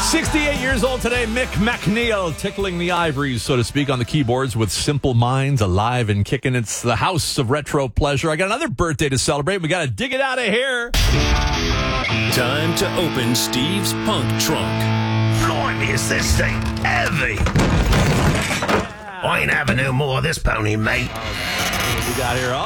68 years old today, Mick McNeil, tickling the ivories, so to speak, on the keyboards with Simple Minds, alive and kicking. It's the house of retro pleasure. I got another birthday to celebrate. We got to dig it out of here. Time to open Steve's punk trunk. Blimey, is this thing heavy? I ain't having no more of this pony, mate. What we got here?